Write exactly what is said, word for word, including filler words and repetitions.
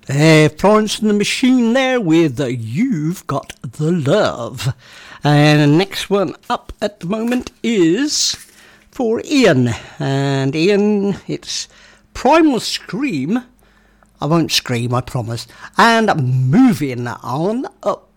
Uh, Florence and the Machine there with uh, You've Got the Love. And the next one up at the moment is for Ian. And Ian, it's Primal Scream. I won't scream, I promise. And moving on up